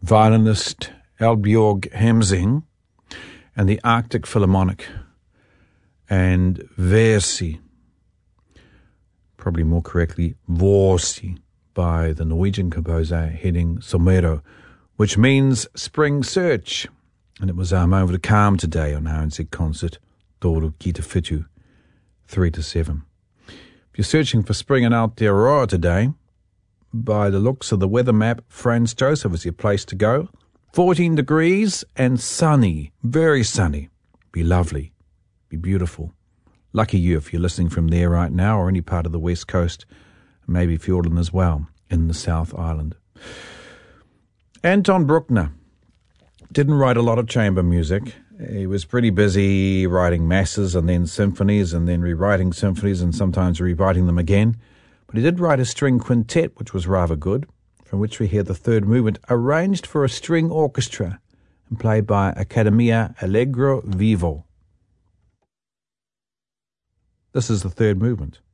violinist Eldbjorg Hemsing, and the Arctic Philharmonic, and Versi, probably more correctly, Vorsi, by the Norwegian composer Henning Somero, which means Spring Search. And it was our moment of calm today on RNZ Concert, Toro Kita Fitu, 3 to 7. If you're searching for spring in Aotearoa today, by the looks of the weather map, Franz Josef is your place to go. 14 degrees and sunny, very sunny. Be lovely, be beautiful. Lucky you if you're listening from there right now or any part of the West Coast, maybe Fiordland as well, in the South Island. Anton Bruckner didn't write a lot of chamber music. He was pretty busy writing masses and then symphonies and then rewriting symphonies and sometimes rewriting them again. But he did write a string quintet, which was rather good, from which we hear the third movement, arranged for a string orchestra and played by Accademia Allegro Vivo. This is the third movement.